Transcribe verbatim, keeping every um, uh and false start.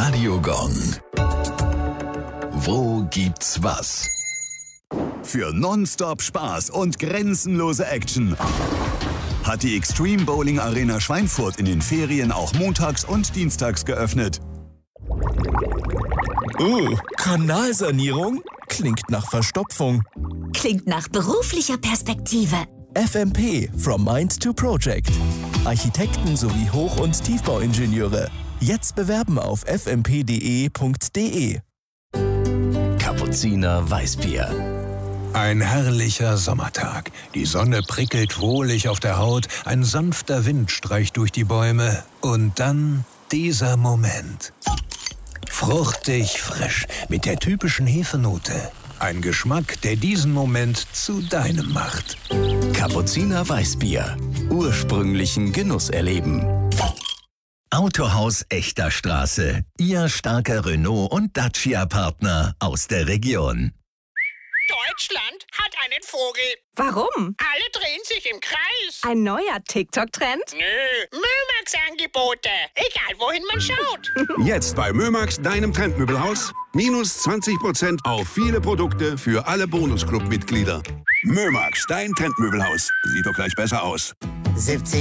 Radio Gong. Wo gibt's was? Für Nonstop Spaß und grenzenlose Action hat die Extreme Bowling Arena Schweinfurt in den Ferien auch montags und dienstags geöffnet. Uh, Kanalsanierung? Klingt nach Verstopfung. Klingt nach beruflicher Perspektive. F M P, From Mind to Project. Architekten sowie Hoch- und Tiefbauingenieure. Jetzt bewerben auf f m p punkt d e punkt d e. Kapuziner Weißbier. Ein herrlicher Sommertag. Die Sonne prickelt wohlig auf der Haut, ein sanfter Wind streicht durch die Bäume und dann dieser Moment. Fruchtig frisch, mit der typischen Hefenote. Ein Geschmack, der diesen Moment zu deinem macht. Kapuziner Weißbier. Ursprünglichen Genuss erleben. Autohaus Echter Straße. Ihr starker Renault- und Dacia-Partner aus der Region. Deutschland hat einen Vogel. Warum? Alle drehen sich im Kreis. Ein neuer TikTok-Trend? Nö, Mömax-Angebote. Egal, wohin man schaut. Jetzt bei Mömax, deinem Trendmöbelhaus. Minus zwanzig Prozent auf viele Produkte für alle Bonusclub-Mitglieder. Mömax, dein Trendmöbelhaus. Sieht doch gleich besser aus. siebzig